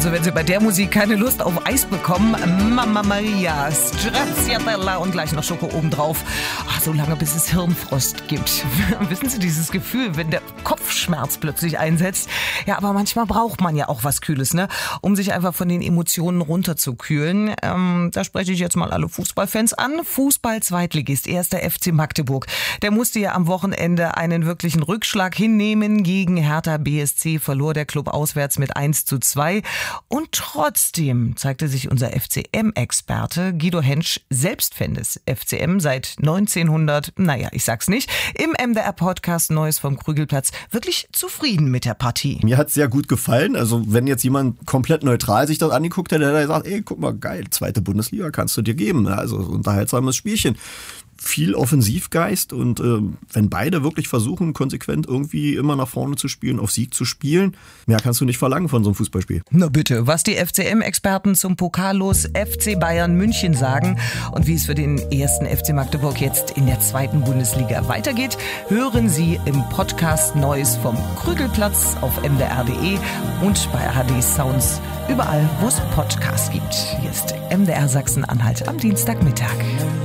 Also wenn Sie bei der Musik keine Lust auf Eis bekommen, Mamma Maria, Stracciatella und gleich noch Schoko obendrauf. Ach, so lange bis es Hirnfrost gibt. Wissen Sie, dieses Gefühl, wenn der Kopfschmerz plötzlich einsetzt? Ja, aber manchmal braucht man ja auch was Kühles, ne? Um sich einfach von den Emotionen runterzukühlen. Da spreche ich jetzt mal alle Fußballfans an. Fußball-Zweitligist, 1. FC Magdeburg. Der musste ja am Wochenende einen wirklichen Rückschlag hinnehmen. Gegen Hertha BSC verlor der Club auswärts mit 1:2. Und trotzdem zeigte sich unser FCM-Experte Guido Hensch, selbst Fan des FCM seit 1900, naja, ich sag's nicht, im MDR-Podcast Neues vom Krügelplatz, wirklich zufrieden mit der Partie. Mir hat's sehr gut gefallen. Also wenn jetzt jemand komplett neutral sich das angeguckt hätte, hätte er gesagt, ey, guck mal, geil, 2. Bundesliga kannst du dir geben. Also unterhaltsames Spielchen. Viel Offensivgeist und wenn beide wirklich versuchen, konsequent irgendwie immer nach vorne zu spielen, auf Sieg zu spielen, mehr kannst du nicht verlangen von so einem Fußballspiel. Na bitte, was die FCM-Experten zum Pokallos FC Bayern München sagen und wie es für den 1. FC Magdeburg jetzt in der 2. Bundesliga weitergeht, hören Sie im Podcast Neues vom Krügelplatz auf mdr.de und bei ARD Sounds, überall, wo es Podcasts gibt. Hier ist MDR Sachsen-Anhalt am Dienstagmittag.